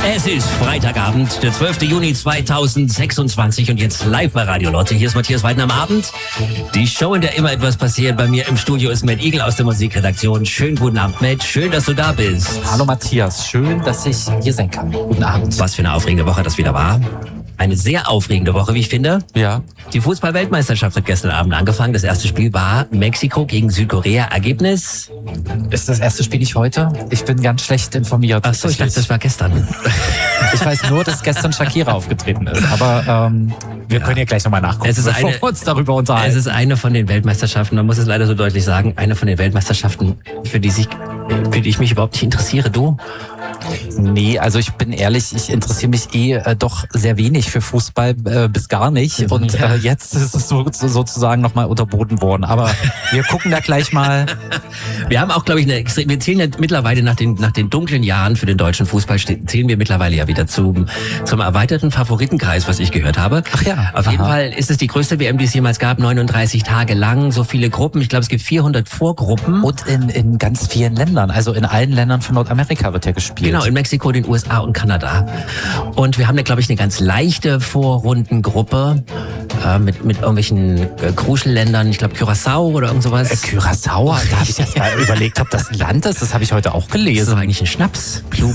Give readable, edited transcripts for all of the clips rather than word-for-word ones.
Es ist Freitagabend, der 12. Juni 2026 und jetzt live bei Radio Lotte. Hier ist Matthias Weidner am Abend. Die Show, in der immer etwas passiert. Bei mir im Studio ist Matt Igel aus der Musikredaktion. Schönen guten Abend, Matt. Schön, dass du da bist. Hallo Matthias, schön, dass ich hier sein kann. Guten Abend. Was für eine aufregende Woche das wieder war. Eine sehr aufregende Woche, wie ich finde. Ja. Die Fußball-Weltmeisterschaft hat gestern Abend angefangen. Das erste Spiel war Mexiko gegen Südkorea. Ergebnis? Ist das erste Spiel nicht heute? Ich bin ganz schlecht informiert. Ach so, ich dachte, das war gestern. Ich weiß nur, dass gestern Shakira aufgetreten ist. Aber wir können ja gleich nochmal nachgucken, bevor wir uns darüber unterhalten. Es ist eine von den Weltmeisterschaften, man muss es leider so deutlich sagen, eine von den Weltmeisterschaften, für die ich mich überhaupt nicht interessiere. Du? Nee, also ich bin ehrlich, ich interessiere mich doch sehr wenig für Fußball, bis gar nicht. Und jetzt ist es sozusagen nochmal unterboten worden. Aber wir gucken da gleich mal. Wir haben auch, glaube ich, wir zählen ja mittlerweile nach den dunklen Jahren für den deutschen Fußball, zählen wir mittlerweile ja wieder zum erweiterten Favoritenkreis, was ich gehört habe. Ach ja. Auf jeden Fall ist es die größte WM, die es jemals gab, 39 Tage lang, so viele Gruppen. Ich glaube, es gibt 400 Vorgruppen. Und in ganz vielen Ländern, also in allen Ländern von Nordamerika wird ja gespielt. Genau, in Mexiko, den USA und Kanada. Und wir haben da, glaube ich, eine ganz leichte Vorrundengruppe mit irgendwelchen Kruschelländern. Ich glaube, Curaçao oder irgend sowas. Curaçao? Da habe ich erst mal überlegt, ob das ein Land ist. Das habe ich heute auch gelesen. Das ist doch eigentlich ein Schnaps. Blue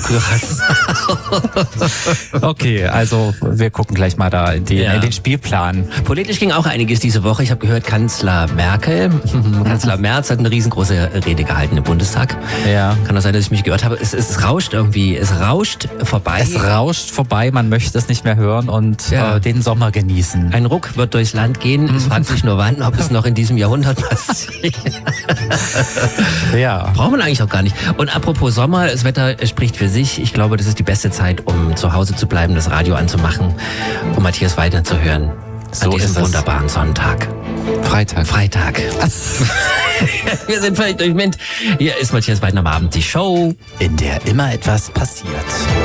Curaçao. Okay, also wir gucken gleich mal da in den Spielplan. Politisch ging auch einiges diese Woche. Ich habe gehört, Kanzler Merz hat eine riesengroße Rede gehalten im Bundestag. Ja. Kann das sein, dass ich mich gehört habe? Es rauscht irgendwie. Es rauscht vorbei. Es rauscht vorbei, man möchte es nicht mehr hören und den Sommer genießen. Ein Ruck wird durchs Land gehen. Es fragt sich nur wann, ob es noch in diesem Jahrhundert passiert. Ja. Braucht man eigentlich auch gar nicht. Und apropos Sommer, das Wetter spricht für sich. Ich glaube, das ist die beste Zeit, um zu Hause zu bleiben, das Radio anzumachen, um Matthias Weidner zu hören. So an diesem ist es. Wunderbaren Sonntag. Freitag. Wir sind völlig durchmint. Hier ist Matthias Weidner am Abend, die Show, in der immer etwas passiert.